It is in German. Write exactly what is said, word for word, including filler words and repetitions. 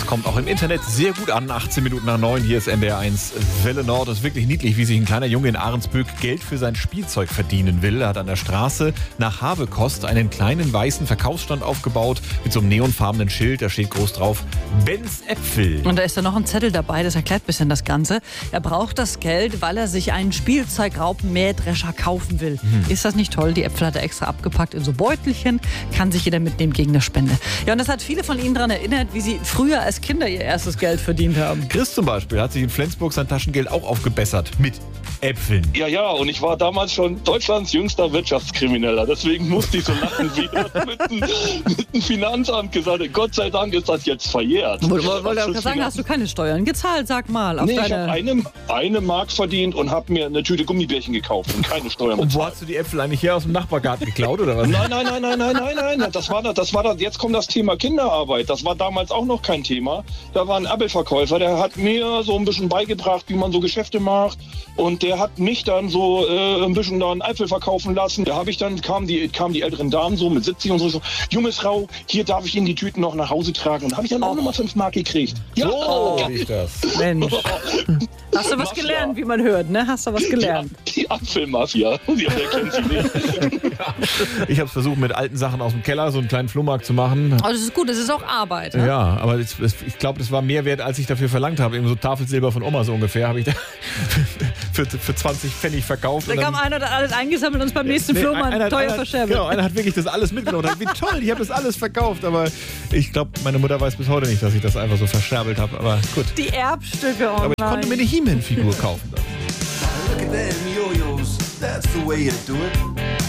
Kommt auch im Internet sehr gut an. achtzehn Minuten nach neun, hier ist N D R eins Welle Nord. Das ist wirklich niedlich, wie sich ein kleiner Junge in Ahrensböck Geld für sein Spielzeug verdienen will. Er hat an der Straße nach Habekost einen kleinen weißen Verkaufsstand aufgebaut mit so einem neonfarbenen Schild. Da steht groß drauf, Benz Äpfel. Und da ist dann noch ein Zettel dabei, das erklärt ein bisschen das Ganze. Er braucht das Geld, weil er sich einen Spielzeugraupenmähdrescher kaufen will. Hm. Ist das nicht toll? Die Äpfel hat er extra abgepackt in so Beutelchen. Kann sich jeder mitnehmen gegen eine Spende. Ja, und das hat viele von Ihnen daran erinnert, wie sie früher als Kinder ihr erstes Geld verdient haben. Chris zum Beispiel hat sich in Flensburg sein Taschengeld auch aufgebessert mit Äpfeln. Ja, ja, und ich war damals schon Deutschlands jüngster Wirtschaftskrimineller. Deswegen musste ich so lachen, wie er mit, dem, mit dem Finanzamt gesagt hat, Gott sei Dank ist das jetzt verjährt. Wollte wollt ich sagen, Finanz- hast du keine Steuern gezahlt, sag mal. Auf nee, deine... ich habe eine, eine Mark verdient und habe mir eine Tüte Gummibärchen gekauft und keine Steuern bezahlt. Und wo hast du die Äpfel eigentlich hier aus dem Nachbargarten geklaut, oder was? Nein, nein, nein, nein, nein, nein, nein. Das war das, das war das. Jetzt kommt das Thema Kinderarbeit. Das war damals auch noch kein Thema. Da war ein Apfelverkäufer, der hat mir so ein bisschen beigebracht, wie man so Geschäfte macht. Und der hat mich dann so äh, ein bisschen da einen Apfel verkaufen lassen. Da habe ich dann, kamen die, kamen die älteren Damen so mit siebzig und so, so, junge Frau, hier darf ich Ihnen die Tüten noch nach Hause tragen. Und da habe ich dann auch nochmal fünf Mark gekriegt. Ja, so ja. Ich das. Mensch. Hast du was Mafia. gelernt, wie man hört, ne? Hast du was gelernt? Die, die Apfelmafia. Die kennt sie nicht. Ich habe es versucht, mit alten Sachen aus dem Keller so einen kleinen Flohmarkt zu machen. Aber das ist gut, das ist auch Arbeit. Ne? Ja, aber das, das, ich glaube, das war mehr wert, als ich dafür verlangt habe. Eben so Tafelsilber von Oma so ungefähr habe ich da für, für zwanzig Pfennig verkauft. Da kam einer, der alles eingesammelt und uns beim nächsten nee, Flohmarkt einer, teuer einer, verscherbelt. Genau, einer hat wirklich das alles mitgenommen. Wie toll, ich habe das alles verkauft. Aber ich glaube, meine Mutter weiß bis heute nicht, dass ich das einfach so verscherbelt habe. Aber gut. Die Erbstücke, oh aber ich nein. konnte mir eine He-Man-Figur kaufen. Look at them yo-yos, that's the way you do it.